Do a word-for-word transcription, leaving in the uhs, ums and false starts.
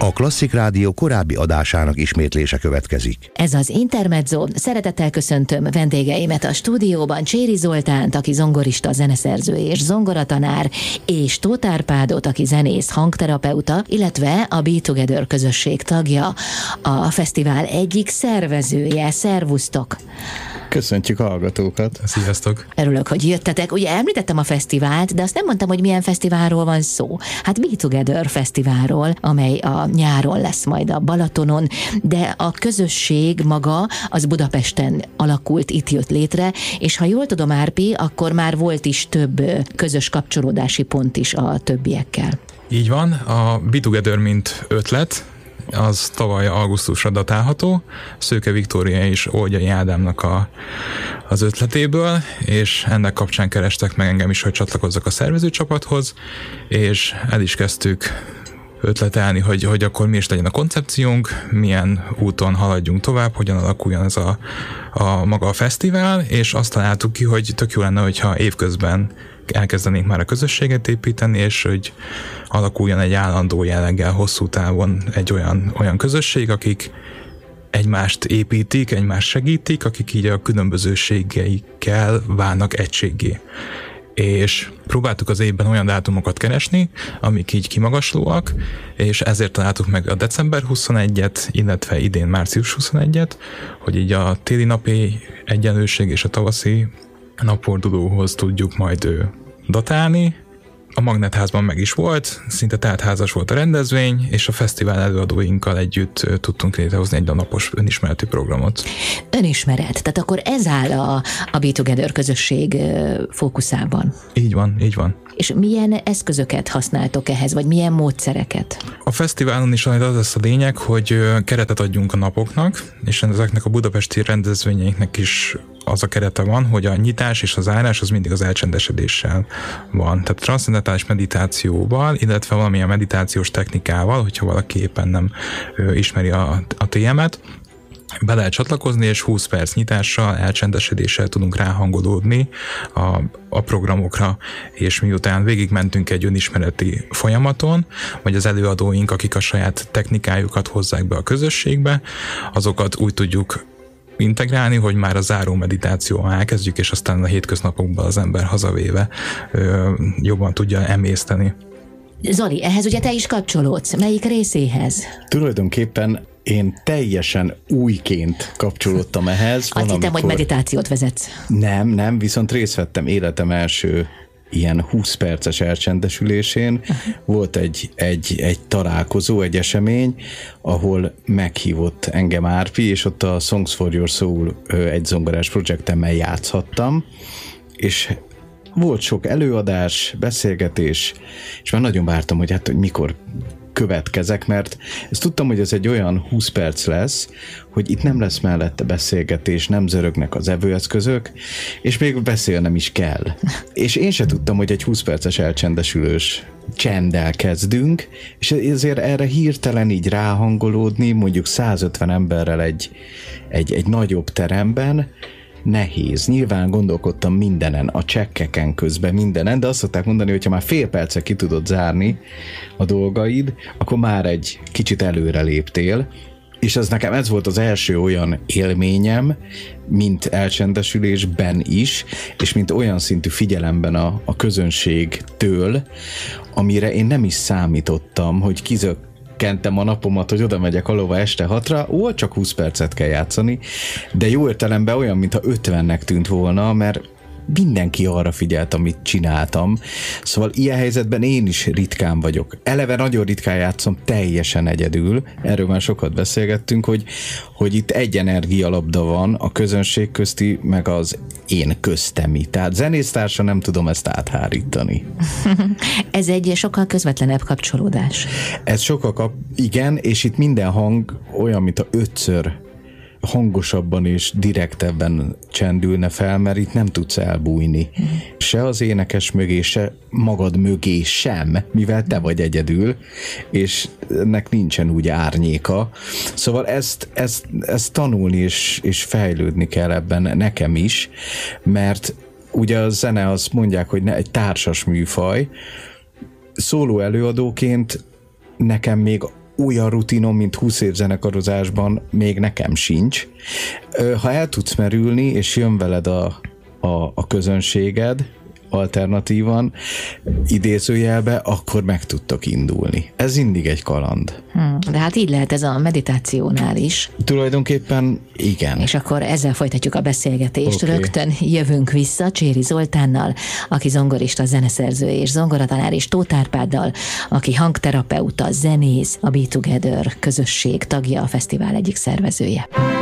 A Klasszik Rádió korábbi adásának ismétlése következik. Ez az Intermezzo. Szeretettel köszöntöm vendégeimet a stúdióban, Cséri Zoltánt, aki zongorista, zeneszerző és zongoratanár, és Tóth Árpádot, aki zenész, hangterapeuta, illetve a Be Together közösség tagja, a fesztivál egyik szervezője. Szervusztok! Köszöntjük a hallgatókat! Sziasztok! Örülök, hogy jöttetek. Ugye említettem a fesztivált, de azt nem mondtam, hogy milyen fesztiválról van szó. Hát Be Together fesztiválról, amely a nyáron lesz majd a Balatonon, de a közösség maga az Budapesten alakult, itt jött létre, és ha jól tudom, Árpi, akkor már volt is több közös kapcsolódási pont is a többiekkel. Így van, a Be Together mint ötlet, az tavaly augusztusra datálható, Szőke Viktória és Oldjai Ádámnak a, az ötletéből, és ennek kapcsán kerestek meg engem is, hogy csatlakozzak a szervezőcsapathoz, és el is kezdtük ötletelni, hogy, hogy akkor mi is legyen a koncepciónk, milyen úton haladjunk tovább, hogyan alakuljon ez a, a maga a fesztivál, és azt találtuk ki, hogy tök jó lenne, hogyha évközben elkezdenénk már a közösséget építeni, és hogy alakuljon egy állandó jelleggel hosszú távon egy olyan, olyan közösség, akik egymást építik, egymást segítik, akik így a különbözőségeikkel válnak egységgé. És próbáltuk az évben olyan dátumokat keresni, amik így kimagaslóak, és ezért találtuk meg a december huszonegyediket, illetve idén március huszonegyediket, hogy így a téli napi egyenlőség és a tavaszi napfordulóhoz tudjuk majd datálni. A Magnetházban meg is volt, szinte teltházas volt a rendezvény, és a fesztivál előadóinkkal együtt tudtunk létrehozni egy napos önismereti programot. Önismeret, tehát akkor ez áll a, a Be Together közösség fókuszában. Így van, így van. És milyen eszközöket használtok ehhez, vagy milyen módszereket? A fesztiválon is az lesz a lényeg, hogy keretet adjunk a napoknak, és ezeknek a budapesti rendezvényeinknek is az a kerete van, hogy a nyitás és a zárás az mindig az elcsendesedéssel van. Tehát transzcendentális meditációval, illetve valamilyen meditációs technikával, hogyha valaki éppen nem ö, ismeri a, a témát, be lehet csatlakozni, és húsz perc nyitással, elcsendesedéssel tudunk ráhangolódni a, a programokra, és miután végigmentünk egy önismereti folyamaton, vagy az előadóink, akik a saját technikájukat hozzák be a közösségbe, azokat úgy tudjuk integrálni, hogy már a záró meditációval elkezdjük, és aztán a hétköznapokban az ember hazavéve ö, jobban tudja emészteni. Zoli, ehhez ugye te is kapcsolódsz. Melyik részéhez? Tulajdonképpen én teljesen újként kapcsolódtam ehhez. Azt hittem, amikor... hogy meditációt vezetsz. Nem, nem, viszont részt vettem életem első ilyen húsz perces elcsendesülésén. Uh-huh. Volt egy, egy, egy találkozó, egy esemény, ahol meghívott engem Árpi, és ott a Songs for Your Soul egy zongorás projektemmel játszhattam, és volt sok előadás, beszélgetés, és már nagyon vártam, hogy hát hogy mikor következek, mert ezt tudtam, hogy ez egy olyan húsz perc lesz, hogy itt nem lesz mellette beszélgetés, nem zörögnek az evőeszközök, és még beszélnem is kell. És én se tudtam, hogy egy húsz perces elcsendesülős csenddel kezdünk, és ezért erre hirtelen így ráhangolódni, mondjuk százötven emberrel egy, egy, egy nagyobb teremben, nehéz. Nyilván gondolkodtam mindenen, a csekkeken közben mindenen, de azt szokták mondani, hogyha már fél percet ki tudod zárni a dolgaid, akkor már egy kicsit előre léptél, és ez nekem ez volt az első olyan élményem, mint elcsendesülésben is, és mint olyan szintű figyelemben a, a közönségtől, amire én nem is számítottam, hogy kizök kentem a napomat, hogy oda megyek alóva este hatra, ó, csak húsz percet kell játszani, de jó értelemben olyan, mintha ötvennek tűnt volna, mert mindenki arra figyelt, amit csináltam. Szóval ilyen helyzetben én is ritkán vagyok. Eleve nagyon ritkán játszom teljesen egyedül, erről már sokat beszélgettünk, hogy, hogy itt egy energialabda van, a közönség közti, meg az én köztemi. Tehát zenésztársa nem tudom ezt áthárítani. Ez egy sokkal közvetlenebb kapcsolódás. Ez sokkal kap... Igen, és itt minden hang olyan, mint a ötször hangosabban és direktebben csendülne fel, mert itt nem tudsz elbújni. Mm. Se az énekes mögé, se magad mögé sem, mivel te vagy egyedül, és ennek nincsen úgy árnyéka. Szóval ezt, ezt, ezt tanulni és, és fejlődni kell ebben nekem is, mert ugye a zene azt mondják, hogy ne, egy társas műfaj. Szóló előadóként nekem még olyan rutinom, mint húsz év zenekarozásban még nekem sincs. Ha el tudsz merülni, és jön veled a, a, a közönséged, alternatívan, idézőjelbe, akkor meg tudtok indulni. Ez mindig egy kaland. Hmm, de hát így lehet ez a meditációnál is. Tulajdonképpen igen. És akkor ezzel folytatjuk a beszélgetést. Okay. Rögtön jövünk vissza Cséri Zoltánnal, aki zongorista, zeneszerző és zongoratanár, és Tóth Árpáddal, aki hangterapeuta, zenész, a Be Together közösség tagja, a fesztivál egyik szervezője.